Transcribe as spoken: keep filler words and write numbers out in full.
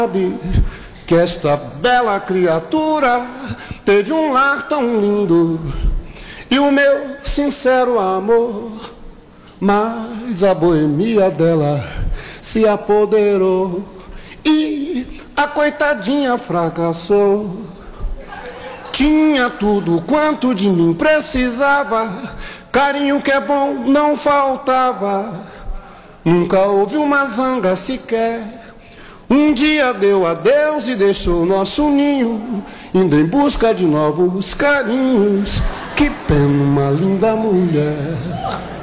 Sabe que esta bela criatura teve um lar tão lindo e o meu sincero amor, mas a boemia dela se apoderou e a coitadinha fracassou. Tinha tudo quanto de mim precisava, carinho que é bom não faltava, nunca houve uma zanga sequer. Um dia deu adeus e deixou nosso ninho, indo em busca de novos carinhos. Que pena, uma linda mulher.